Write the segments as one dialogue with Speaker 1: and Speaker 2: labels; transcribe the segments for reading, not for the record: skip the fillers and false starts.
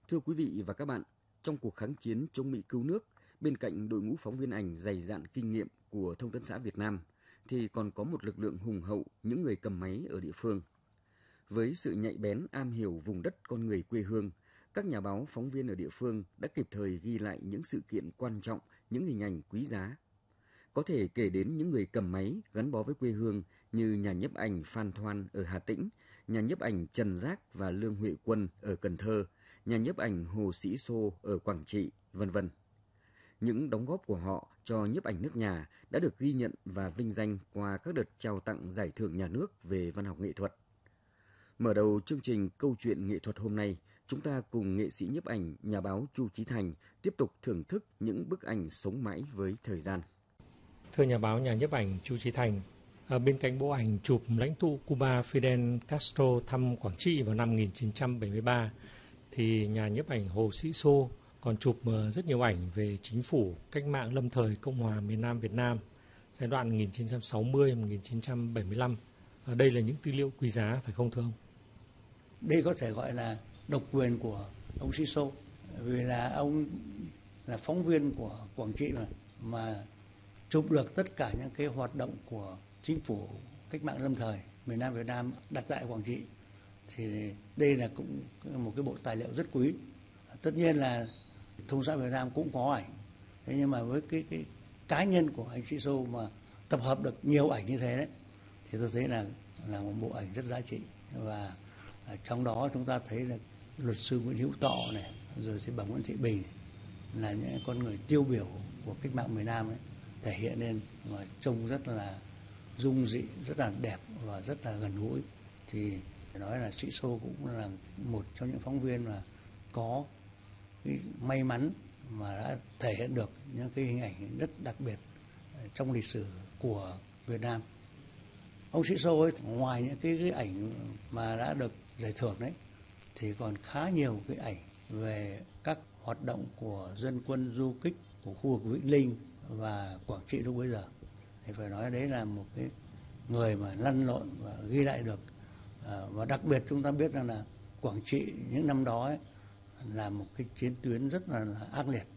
Speaker 1: Thưa quý vị và các bạn, trong cuộc kháng chiến chống Mỹ cứu nước, bên cạnh đội ngũ phóng viên ảnh dày dạn kinh nghiệm của Thông tấn xã Việt Nam, thì còn có một lực lượng hùng hậu những người cầm máy ở địa phương. Với sự nhạy bén am hiểu vùng đất con người quê hương, các nhà báo phóng viên ở địa phương đã kịp thời ghi lại những sự kiện quan trọng, những hình ảnh quý giá. Có thể kể đến những người cầm máy gắn bó với quê hương như nhà nhiếp ảnh Phan Thoan ở Hà Tĩnh, nhà nhiếp ảnh Trần Giác và Lương Huệ Quân ở Cần Thơ, nhà nhiếp ảnh Hồ Sĩ Xô ở Quảng Trị, vân vân. Những đóng góp của họ cho nhiếp ảnh nước nhà đã được ghi nhận và vinh danh qua các đợt trao tặng giải thưởng nhà nước về văn học nghệ thuật. Mở đầu chương trình Câu chuyện nghệ thuật hôm nay, chúng ta cùng nghệ sĩ nhiếp ảnh, nhà báo Chu Chí Thành tiếp tục thưởng thức những bức ảnh sống mãi với thời gian.
Speaker 2: Thưa nhà báo, nhà nhiếp ảnh Chu Chí Thành, bên cạnh bộ ảnh chụp lãnh tụ Cuba Fidel Castro thăm Quảng Trị vào năm 1973, thì nhà nhiếp ảnh Hồ Sĩ Xô còn chụp rất nhiều ảnh về chính phủ cách mạng lâm thời Cộng hòa miền Nam Việt Nam giai đoạn 1960-1975. Đây là những tư liệu quý giá, phải không thưa ông?
Speaker 3: Đây có thể gọi là độc quyền của ông Sĩ Xô, vì là ông là phóng viên của Quảng Trị mà chụp được tất cả những cái hoạt động của chính phủ cách mạng lâm thời miền Nam Việt Nam đặt tại Quảng Trị. Thì đây là cũng một cái bộ tài liệu rất quý. Tất nhiên là Thông tấn xã Việt Nam cũng có ảnh, thế nhưng mà với cái cá nhân của anh Sĩ Xô mà tập hợp được nhiều ảnh như thế đấy, thì tôi thấy là một bộ ảnh rất giá trị. Và trong đó chúng ta thấy là luật sư Nguyễn Hữu Tọ này, rồi thì bà Nguyễn Thị Bình này, là những con người tiêu biểu của cách mạng miền Nam ấy, thể hiện lên mà trông rất là dung dị, rất là đẹp và rất là gần gũi. Thì phải nói là Sĩ Xô cũng là một trong những phóng viên mà có cái may mắn mà đã thể hiện được những cái hình ảnh rất đặc biệt trong lịch sử của Việt Nam. Ông Sĩ Xô ấy, ngoài những cái ảnh mà đã được giải thưởng đấy, thì còn khá nhiều cái ảnh về các hoạt động của dân quân du kích của khu vực Vĩnh Linh và Quảng Trị lúc bấy giờ. Thì phải nói đấy là một cái người mà lăn lộn và ghi lại được. Và đặc biệt chúng ta biết rằng là Quảng Trị những năm đó ấy, là một cái chiến tuyến rất là ác liệt,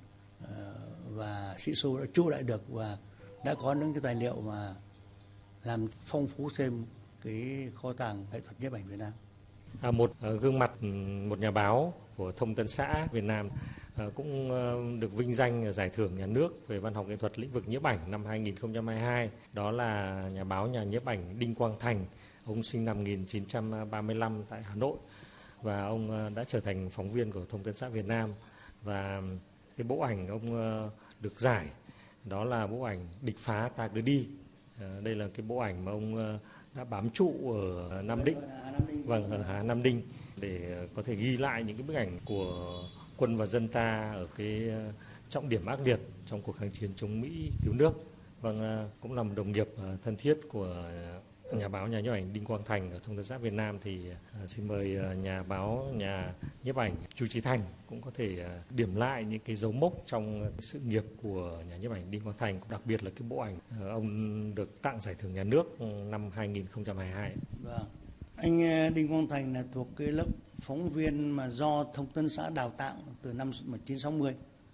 Speaker 3: và Sĩ Xô đã trụ lại được và đã có những cái tài liệu mà làm phong phú thêm cái kho tàng nghệ thuật nhiếp ảnh Việt Nam.
Speaker 2: Một gương mặt, một nhà báo của Thông tấn xã Việt Nam cũng được vinh danh giải thưởng nhà nước về văn học nghệ thuật lĩnh vực nhiếp ảnh năm 2022. Đó là nhà báo, nhà nhiếp ảnh Đinh Quang Thành. Ông sinh năm 1935 tại Hà Nội và ông đã trở thành phóng viên của Thông tấn xã Việt Nam. Và cái bộ ảnh ông được giải đó là bộ ảnh Địch phá ta cứ đi. Đây là cái bộ ảnh mà ông đã bám trụ ở Nam Định, ở Hà Nam Định, để có thể ghi lại những cái bức ảnh của quân và dân ta ở cái trọng điểm ác liệt trong cuộc kháng chiến chống Mỹ cứu nước. Cũng là một đồng nghiệp thân thiết của nhà báo, nhà nhiếp ảnh Đinh Quang Thành ở Thông tấn xã Việt Nam, thì xin mời nhà báo, nhà nhiếp ảnh Chu Chí Thành cũng có thể điểm lại những cái dấu mốc trong sự nghiệp của nhà nhiếp ảnh Đinh Quang Thành, đặc biệt là cái bộ ảnh ông được tặng giải thưởng nhà nước năm 2022.
Speaker 3: Vâng. Anh Đinh Quang Thành là thuộc cái lớp phóng viên mà do Thông tấn xã đào tạo từ năm 1960,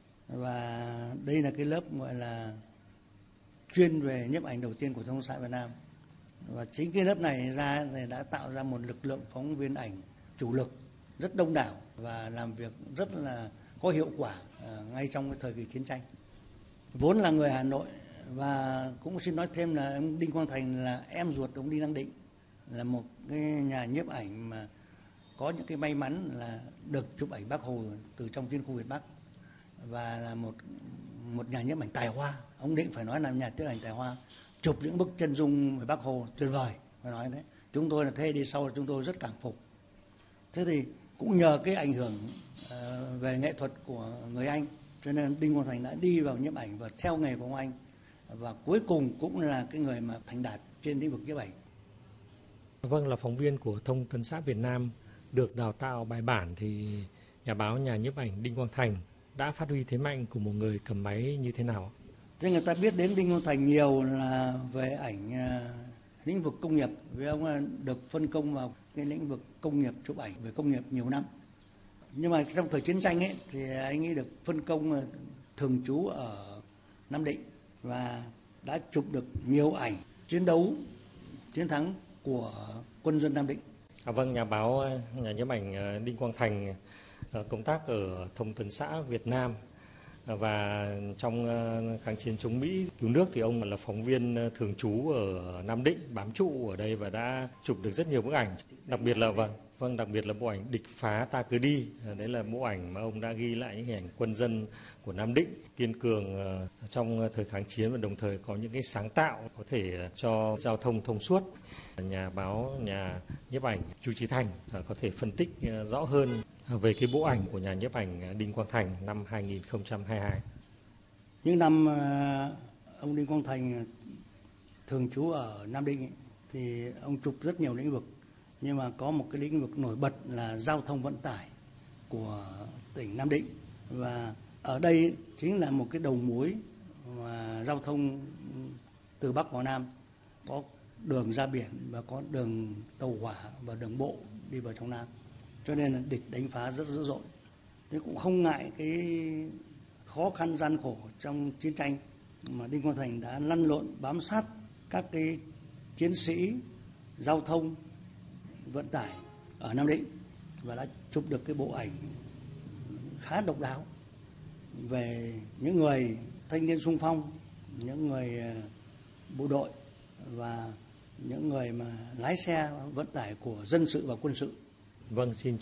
Speaker 3: và đây là cái lớp gọi là chuyên về nhiếp ảnh đầu tiên của Thông tấn xã Việt Nam. Và chính cái lớp này ra thì đã tạo ra một lực lượng phóng viên ảnh chủ lực rất đông đảo và làm việc rất là có hiệu quả ngay trong cái thời kỳ chiến tranh. Vốn là người Hà Nội, và cũng xin nói thêm là ông Đinh Quang Thành là em ruột ông Đinh Đăng Định, là một cái nhà nhiếp ảnh mà có những cái may mắn là được chụp ảnh Bác Hồ từ trong chiến khu Việt Bắc, và là một nhà nhiếp ảnh tài hoa. Ông Định phải nói là nhà nhiếp ảnh tài hoa, chụp những bức chân dung về Bác Hồ tuyệt vời, phải nói đấy. Chúng tôi là thế đi sau là chúng tôi rất cảm phục. Thế thì cũng nhờ cái ảnh hưởng về nghệ thuật của người Anh, cho nên Đinh Quang Thành đã đi vào nhiếp ảnh và theo nghề của ông Anh, và cuối cùng cũng là cái người mà thành đạt trên lĩnh vực nhiếp ảnh.
Speaker 2: Vâng, là phóng viên của Thông tấn xã Việt Nam được đào tạo bài bản, thì nhà báo, nhà nhiếp ảnh Đinh Quang Thành đã phát huy thế mạnh của một người cầm máy như thế nào?
Speaker 3: Thế người ta biết đến Đinh Quang Thành nhiều là về ảnh lĩnh vực công nghiệp, vì ông được phân công vào cái lĩnh vực công nghiệp, chụp ảnh về công nghiệp nhiều năm. Nhưng mà trong thời chiến tranh ấy thì anh ấy được phân công thường trú ở Nam Định và đã chụp được nhiều ảnh chiến đấu chiến thắng của quân dân Nam Định.
Speaker 2: Vâng, nhà báo, nhà nhiếp ảnh Đinh Quang Thành công tác ở Thông tấn xã Việt Nam và trong kháng chiến chống Mỹ cứu nước thì ông là phóng viên thường trú ở Nam Định, bám trụ ở đây và đã chụp được rất nhiều bức ảnh. Đặc biệt là đặc biệt là bộ ảnh Địch phá ta cứ đi. Đấy là bộ ảnh mà ông đã ghi lại những hình ảnh quân dân của Nam Định kiên cường trong thời kháng chiến và đồng thời có những cái sáng tạo có thể cho giao thông thông suốt. Nhà báo, nhà nhiếp ảnh Chu Chí Thành có thể phân tích rõ hơn về cái bộ ảnh của nhà nhiếp ảnh Đinh Quang Thành năm 2022.
Speaker 3: Những năm ông Đinh Quang Thành thường trú ở Nam Định thì ông chụp rất nhiều lĩnh vực, nhưng mà có một cái lĩnh vực nổi bật là giao thông vận tải của tỉnh Nam Định, và ở đây chính là một cái đầu mối mà giao thông từ Bắc vào Nam, có đường ra biển và có đường tàu hỏa và đường bộ đi vào trong Nam, cho nên là địch đánh phá rất dữ dội. Thế cũng không ngại cái khó khăn gian khổ trong chiến tranh mà Đinh Quang Thành đã lăn lộn bám sát các cái chiến sĩ giao thông vận tải ở Nam Định và đã chụp được cái bộ ảnh khá độc đáo về những người thanh niên xung phong, những người bộ đội và những người mà lái xe vận tải của dân sự và quân sự.
Speaker 2: Vâng, xin